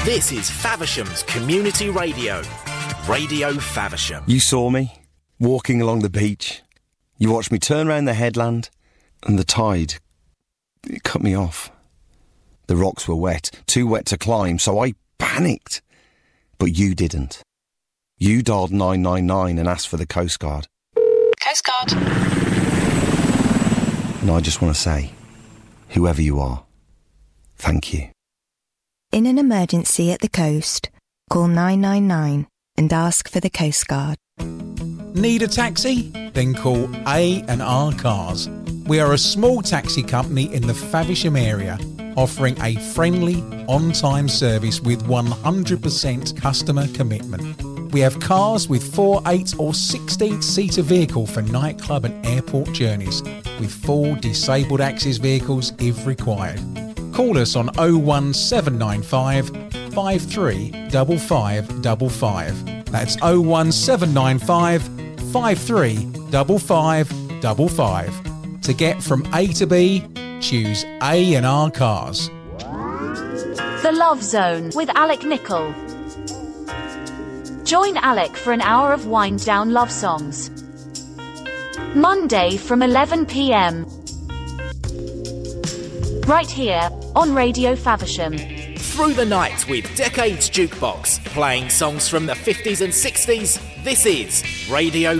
This is Faversham's Community Radio. Radio Faversham. You saw me, walking along the beach. You watched me turn round the headland, and the tide, it cut me off. The rocks were wet, too wet to climb, so I panicked. But you didn't. You dialed 999 and asked for the Coast Guard. Coast Guard. And I just want to say, whoever you are, thank you. In an emergency at the coast, call 999 and ask for the Coast Guard. Need a taxi? Then call A&R Cars. We are a small taxi company in the Faversham area, offering a friendly, on-time service with 100% customer commitment. We have cars with 4, 8 or 16-seater vehicle for nightclub and airport journeys, with full disabled access vehicles if required. Call us on 01795 535555. That's 01795 535555. To get from A to B, choose A&R Cars. The Love Zone with Alec Nichol. Join Alec for an hour of wind-down love songs. Monday from 11 p.m. Right here on Radio Faversham. Through the night with Decades Jukebox, playing songs from the 50s and 60s. This is Radio